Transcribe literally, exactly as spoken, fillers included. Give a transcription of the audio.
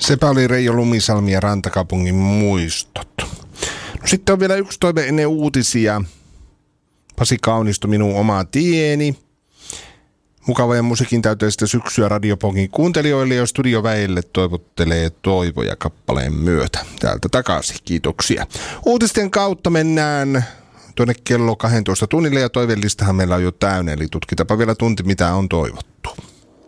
Sepä oli Reijo Lumisalmi ja Rantakaupungin muistot. No, sitten on vielä yksi toive ennen uutisia. Pasi Kaunisto, minun oma tieni. Mukava ja musiikin täyteistä syksyä Radiopongin kuuntelijoille ja studioväille toivottelee toivoja kappaleen myötä. Täältä takaisin, kiitoksia. Uutisten kautta mennään tuonne kello kaksitoista tunnille ja toivelistahan meillä on jo täynnä, eli tutkitapa vielä tunti mitä on toivottu.